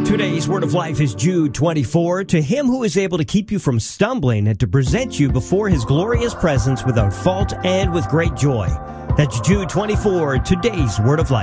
Today's Word of Life is Jude 24. To him who is able to keep you from stumbling and to present you before his glorious presence without fault and with great joy. That's Jude 24, today's Word of Life.